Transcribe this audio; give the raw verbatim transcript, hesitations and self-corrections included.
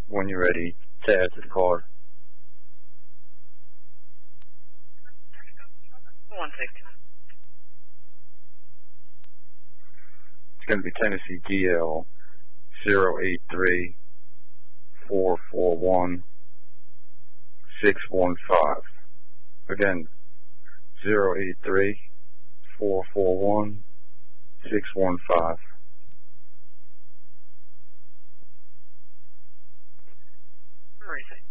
when you're ready to add to the card. One second. It's going to be Tennessee D L zero eight three four four one six one five. Again, zero eight three four four one six one five. Where is it?